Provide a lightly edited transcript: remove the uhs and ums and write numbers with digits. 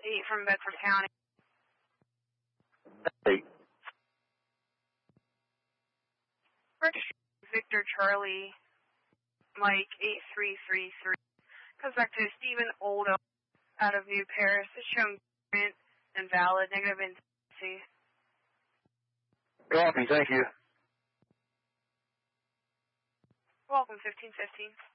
8 from Bedford County. 8. Victor Charlie, Mike 8333. Comes back to Stephen Oldo out of New Paris. Is shown current and valid, negative intensity. Copy, thank you. Welcome, 1515.